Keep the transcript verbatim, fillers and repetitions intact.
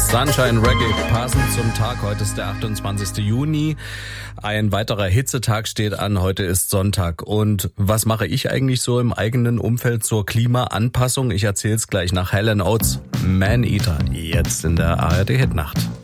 Sunshine Reggae, passend zum Tag. Heute ist der achtundzwanzigste Juni. Ein weiterer Hitzetag steht an. Heute ist Sonntag. Und was mache ich eigentlich so im eigenen Umfeld zur Klimaanpassung? Ich erzähle es gleich nach Hall and Oates, Man Eater, jetzt in der A R D Hitnacht.